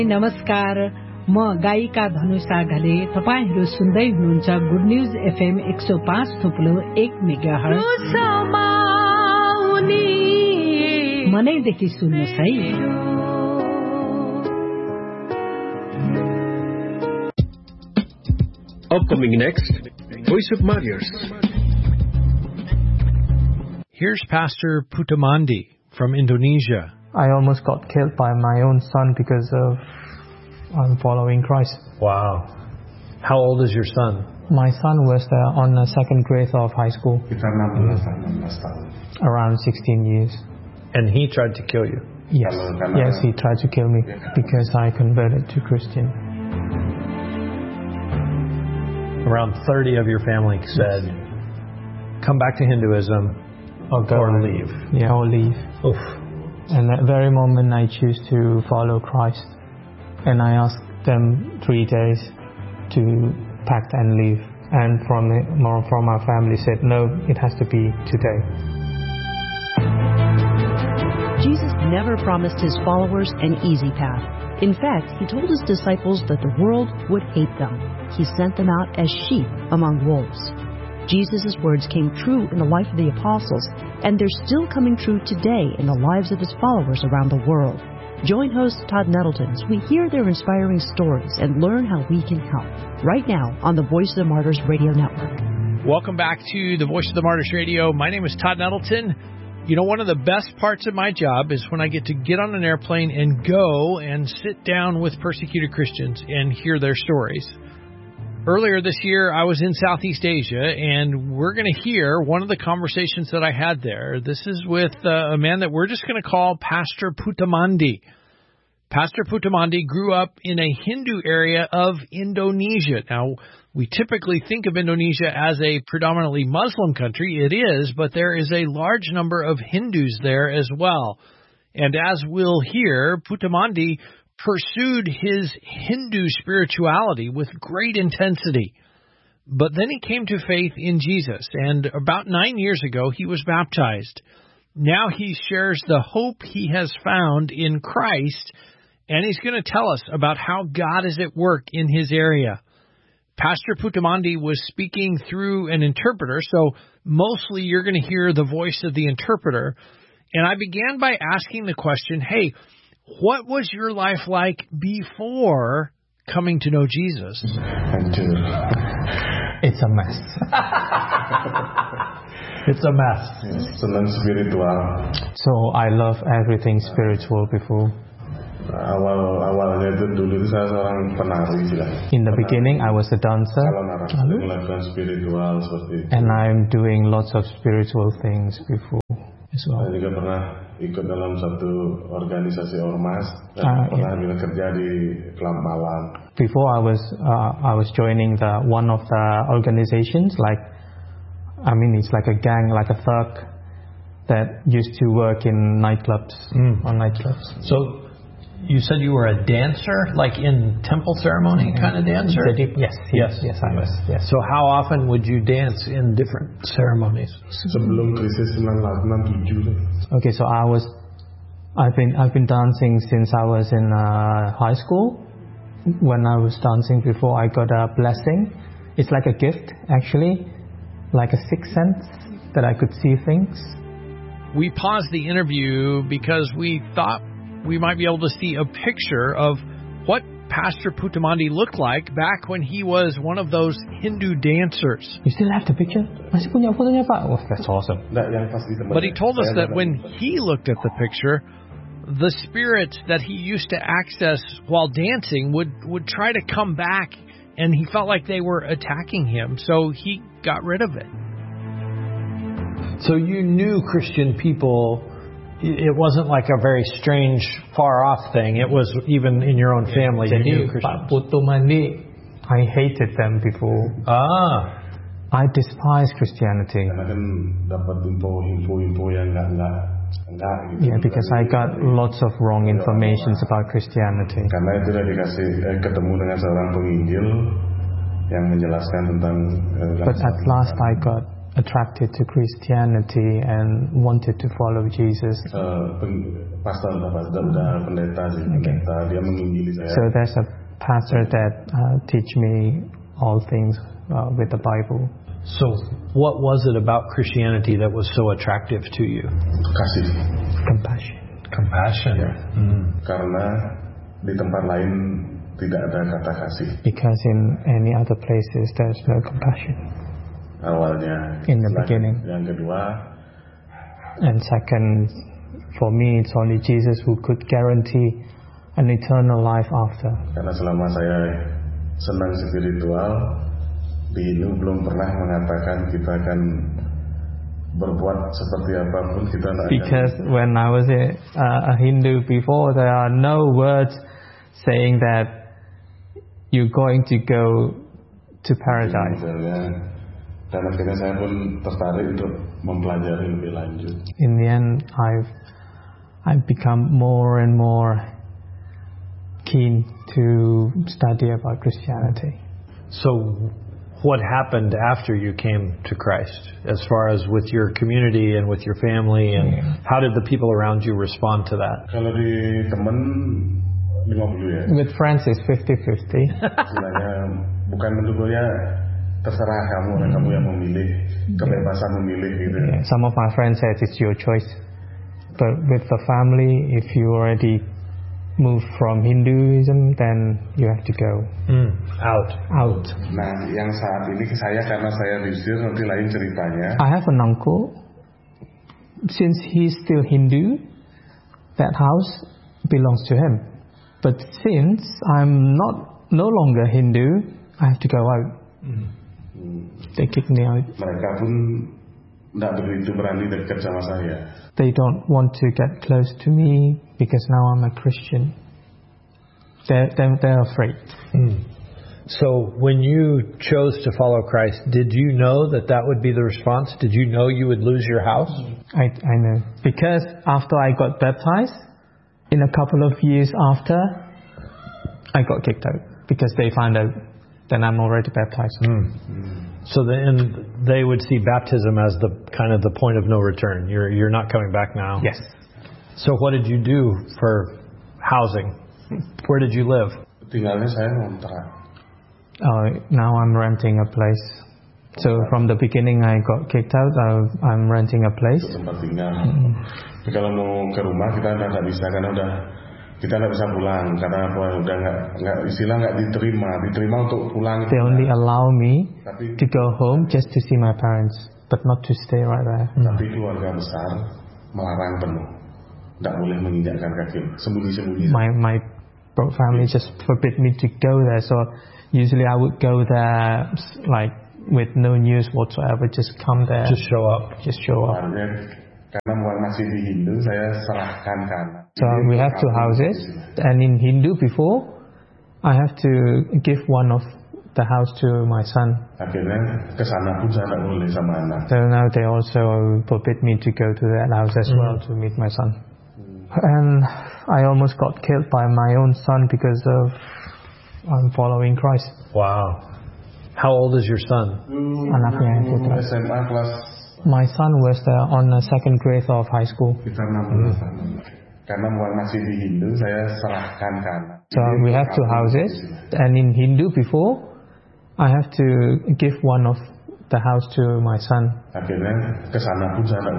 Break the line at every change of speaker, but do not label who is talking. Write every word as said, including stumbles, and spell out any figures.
नमस्कार, म गायिका धनुषा घले। तपाईहरू सुन्दै हुनुहुन्छ गुड न्यूज एफएम एक सौ पाँच थुप्लो एक मेगाहर्ज। मनैदेखि सुन्नुहोस् है।
Upcoming next, Voice of Martyrs.
Here's Pastor Putamandi from Indonesia.
I almost got killed by my own son because of I'm following Christ.
Wow. How old is your son?
My son was uh, on the second grade of high school. Around sixteen years.
And he tried to kill you?
Yes. Yes, he tried to kill me because I converted to Christian.
Around thirty of your family said, yes, come back to Hinduism or go or leave.
Yeah, or leave.
Oof.
And that very moment I choose to follow Christ. And I asked them three days to pack and leave. And from the, from our family said, no, it has to be today.
Jesus never promised his followers an easy path. In fact, he told his disciples that the world would hate them. He sent them out as sheep among wolves. Jesus' words came true in the life of the apostles, and they're still coming true today in the lives of his followers around the world. Join host Todd Nettleton as we hear their inspiring stories and learn how we can help. Right now on the Voice of the Martyrs Radio Network.
Welcome back to the Voice of the Martyrs Radio. My name is Todd Nettleton. You know, one of the best parts of my job is when I get to get on an airplane and go and sit down with persecuted Christians and hear their stories. Earlier this year, I was in Southeast Asia, and we're going to hear one of the conversations that I had there. This is with uh, a man that we're just going to call Pastor Putamandi. Pastor Putamandi grew up in a Hindu area of Indonesia. Now, we typically think of Indonesia as a predominantly Muslim country. It is, but there is a large number of Hindus there as well. And as we'll hear, Putamandi pursued his Hindu spirituality with great intensity. But then he came to faith in Jesus, and about nine years ago, he was baptized. Now he shares the hope he has found in Christ, and he's going to tell us about how God is at work in his area. Pastor Putamandi was speaking through an interpreter, so mostly you're going to hear the voice of the interpreter. And I began by asking the question, hey, what was your life like before coming to know Jesus?
It's a mess.
It's a mess.
Senang spiritual.
So I love everything spiritual before.
Awal awalnya itu dulu itu saya seorang penari sih.
In the beginning, I was a dancer.
Melakukan spiritual seperti itu.
And I'm doing lots of spiritual things before as well.
Saya juga pernah ikut dalam satu organisasi ormas dan
uh,
pernah
yeah.
bekerja di klub malam.
Before I was uh, I was joining the one of the organizations, like I mean it's like a gang, like a thug that used to work in nightclubs mm. on nightclubs.
So you said you were a dancer, like in temple ceremony kind of dancer?
Yes, yes, yes, I was. Yes.
So how often would you dance in different ceremonies?
Sebelum krisis sembilan enam tujuh.
Okay, so I was, I've been, I've been dancing since I was in uh, high school. When I was dancing before, I got a blessing. It's like a gift, actually, like a sixth sense that I could see things.
We paused the interview because we thought we might be able to see a picture of what Pastor Putamandi looked like back when he was one of those Hindu dancers.
You still have the picture? Masih punya fotonya, Pak? Oh, that's awesome.
But he told us that when he looked at the picture, the spirits that he used to access while dancing would, would try to come back, and he felt like they were attacking him, so he got rid of it. So you knew Christian people. It wasn't like a very strange, far-off thing. It was even in your own family. You knew Christians.
Pak Putamandi, I hated them before.
Ah.
I despise Christianity. Yeah, because I got lots of wrong information about Christianity.
Karena itu dia dikasih eh, ketemu dengan seorang penginjil yang menjelaskan tentang.
But at last I got attracted to Christianity and wanted to follow Jesus.
Uh, pastor Bapak udah pendeta sih, pendeta dia menginjili saya.
So there's a pastor that uh, teach me all things uh, with the Bible.
So what was it about Christianity that was so attractive to you?
Kasih.
Compassion.
Compassion.
Ya.
Mm.
Karena di tempat lain tidak ada kata kasih.
Because in any other places there's no compassion.
Awalnya.
In the beginning.
Yang kedua.
And second, for me it's only Jesus who could guarantee an eternal life after.
Karena selama saya senang spiritual, di Hindu belum pernah mengatakan kita akan berbuat seperti apapun kita tidak akan.
Because when I was a, uh, a Hindu before, there are no words saying that you're going to go to paradise.
Dan akhirnya saya pun tertarik untuk mempelajari lebih lanjut.
In the end, I've I've become more and more keen to study about Christianity.
So what happened after you came to Christ, as far as with your community and with your family, and yeah. how did the people around you respond to that?
Kalau di teman lima puluh ya.
With friends it's fifty-fifty.
Istilahnya bukan mendukung ya, terserah kamu dan kamu yang memilih, kebebasan memilih gitu.
Yeah. Some of my friends said it's your choice, but with the family, if you already move from Hinduism, then you have to go
mm, out.
Out.
Nah, yang saat ini saya karena saya diusir, nanti lain ceritanya.
I have an uncle. Since he's still Hindu, that house belongs to him. But since I'm not no longer Hindu, I have to go out. Mm. They kick me out.
Mereka pun tidak begitu berani dekat sama saya.
They don't want to get close to me because now I'm a Christian. They're, they're, they're afraid.
Mm. So when you chose to follow Christ, did you know that that would be the response? Did you know you would lose your house?
I, I know. Because after I got baptized, in a couple of years after, I got kicked out. Because they found out that I'm already baptized.
Mm. Mm. So then they would see baptism as the kind of the point of no return. You're you're not coming back now.
Yes.
So what did you do for housing? Where did you live?
Tinggalnya saya ngontrak.
Uh, now I'm renting a place. So from the beginning I got kicked out. I, I'm renting a place.
Tempat tinggal. Mm. Tapi kalau mau ke rumah kita nggak bisa karena udah kita nggak bisa pulang karena apa udah nggak nggak istilah nggak diterima diterima untuk pulang.
They only allow me
tapi,
to go home just to see my parents, but not to stay right there.
Tapi keluarga besar melarang penuh, nggak boleh menginjakkan kaki, sembunyi-sembunyi.
My my family just forbid me to go there. So usually I would go there like with no news whatsoever, just come there,
just show up,
just show up.
Karena masih di Hindu, saya serahkan kanan.
So we have two houses, and in Hindu before, I have to give one of the house to my son.
Akhirnya kesana pun saya tidak boleh sama anak.
So now they also forbid me to go to that house as mm. well to meet my son. Mm. And I almost got killed by my own son because of I'm following Christ.
Wow. How old is your son?
Anaknya putra.
S M A kelas.
My son was uh, on the second grade of high school.
Kita enam belas tahun. Karena masih di Hindu, saya serahkan kanan.
So we have two houses, and in Hindu before, I have to give one of the house to my son.
Akhirnya kesana pun saya